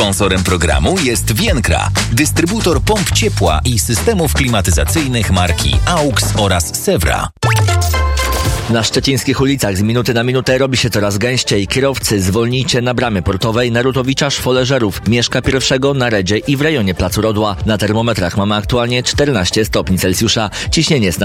Sponsorem programu jest Vienkra, dystrybutor pomp ciepła i systemów klimatyzacyjnych marki AUX oraz Sewra. Na szczecińskich ulicach z minuty na minutę robi się coraz gęściej. Kierowcy, zwolnijcie na bramie portowej na Rutowicza Szwoleżerów, Mieszka I na Redzie i w rejonie Placu Rodła. Na termometrach mamy aktualnie 14 stopni Celsjusza. Ciśnienie jest